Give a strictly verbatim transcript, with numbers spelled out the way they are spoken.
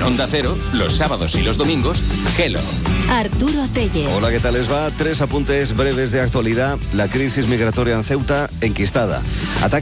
en Onda Cero, los sábados y los domingos, Hello. Arturo Tellez. Hola, ¿qué tal les va? Tres apuntes breves de actualidad. La crisis migratoria en Ceuta enquistada. Ataque